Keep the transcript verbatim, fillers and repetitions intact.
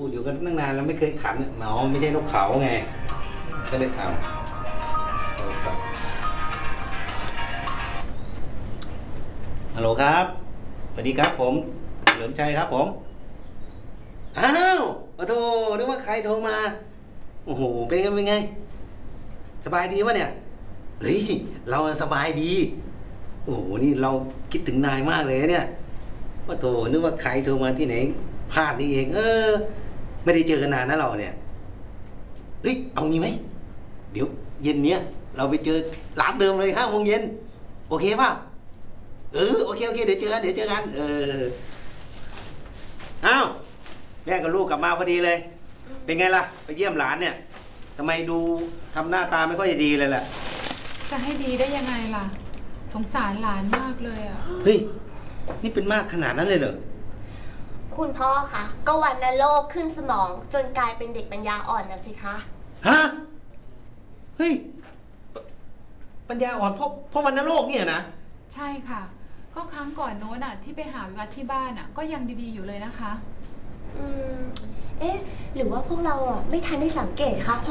อยู่กันตั้งนานแล้วไม่เคยขันอ๋อไม่ใช่นกเขาไงก็เลยเอาฮัลโหลครับสวัสดีครับผมเฉลิมชัยครับผมอ้าวโอ้โหนึกว่าใครโทรมาโอ้โหเป็นไงเป็นไงสบายดีวะเนี่ยเฮ้ยเราสบายดีโอ้โหนี่เราคิดถึงนายมากเลยเนี่ยว่าโถนึกว่าใครโทรมาที่ไหนพลาดนี่เองเออไม่ได้เจอกันนานนะเราเนี่ยเฮ้ยเอางี้ไหมเดี๋ยวเย็นเนี้ยเราไปเจอร้านเดิมเลยห้าโมงเย็นโอเคป่ะเออโอเคโอเคเดี๋ยวเจอกันเดี๋ยวเจอกันเอออ้าวแม่กับลูกกลับมาพอดีเลยเป็นไงล่ะไปเยี่ยมหลานเนี่ยทำไมดูทำหน้าตาไม่ค่อยดีเลยแหละจะให้ดีได้ยังไงล่ะสงสารหลานมากเลยอ่ะเฮ้ยนี่เป็นมากขนาดนั้นเลยเหรอคุณพ่อคะก็วัณโรคขึ้นสมองจนกลายเป็นเด็กปัญญาอ่อนนะสิคะฮะเฮ้ยปัญญาอ่อนเพราะเพราะวัณโรคเนี่ยนะใช่ค่ะก็ครั้งก่อนโน้นอ่ะที่ไปหาวิวัฒน์ที่บ้านอ่ะก็ยังดีๆอยู่เลยนะคะอืมเอ๊ะหรือว่าพวกเราอ่ะไม่ทันได้สังเกตคะ